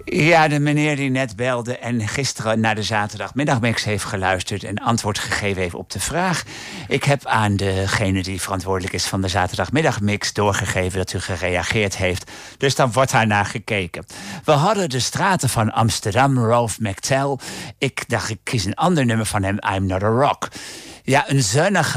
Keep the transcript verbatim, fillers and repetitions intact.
Ja, de meneer die net belde en gisteren naar de zaterdagmiddagmix heeft geluisterd en antwoord gegeven heeft op de vraag. Ik heb aan degene die verantwoordelijk is van de zaterdagmiddagmix doorgegeven dat u gereageerd heeft. Dus dan wordt daar naar gekeken. We hadden de straten van Amsterdam, Ralph McTell. Ik dacht, ik kies een ander nummer van hem, I'm Not a Rock. Ja, een zunnige